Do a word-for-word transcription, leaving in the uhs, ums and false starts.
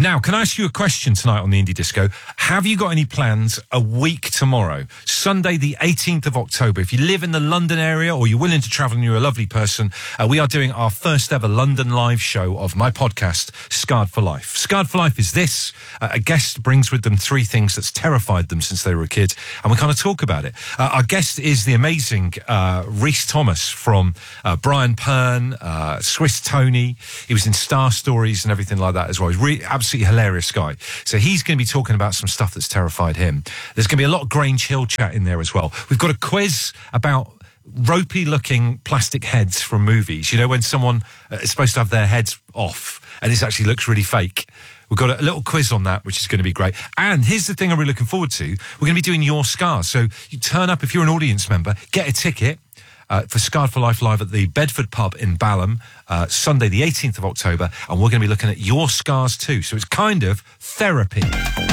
Now, can I ask you a question tonight on the Indie Disco? Have you got any plans a week tomorrow, Sunday the eighteenth of October? If you live in the London area or you're willing to travel and you're a lovely person, uh, we are doing our first ever London live show of my podcast, Scarred for Life. Scarred for Life is this. Uh, a guest brings with them three things that's terrified them since they were a kid, and we kind of talk about it. Uh, our guest is the amazing uh, Rhys Thomas from uh, Brian Pern, uh, Swiss Tony. He was in Star Stories and everything like that as well. He's really absolutely hilarious guy. So he's going to be talking about some stuff that's terrified him. There's going to be a lot of Grange Hill chat in there as well. We've got a quiz about ropey looking plastic heads from movies. You know, when someone is supposed to have their heads off and it actually looks really fake. We've got a little quiz on that, which is going to be great. And here's the thing I'm really looking forward to. We're going to be doing Your Scars. So you turn up, if you're an audience member, get a ticket Uh, for Scarred for Life Live at the Bedford Pub in Balham, uh, Sunday the eighteenth of October, and we're going to be looking at your scars too. So it's kind of therapy.